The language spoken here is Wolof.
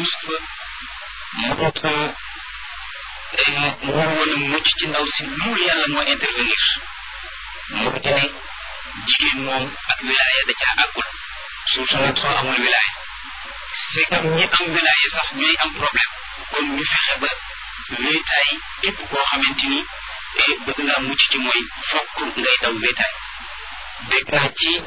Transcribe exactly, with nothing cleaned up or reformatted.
Yuusufa moot mu woon a mucc ci ndaw si loolu yàlla moo intervenir moo di ne jigéen moom ak wilaaya da caa àggul surtout nag soo amul wilaaya c'est que ñi am wilaaya sax ñooy am problème kon ñu fexe ba wéetaay képp koo xamante ni bëgg ngaa mucc ci mooy fokk ngay daw wéetaay dégg naa ci